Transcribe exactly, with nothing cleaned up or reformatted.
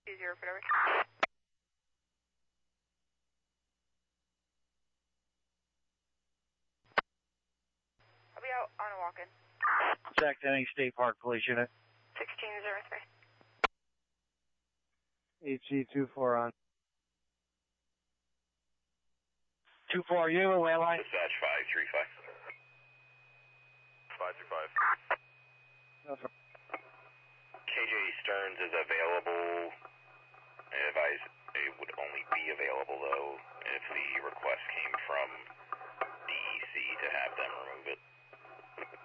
two zero, whatever. I'll be out on a walk-in. Jack Denny State Park Police Unit. sixteen zero three. H C two four on. two four, you and landline? Dispatch five three five. five three five. No, sir. K J Stearns is available.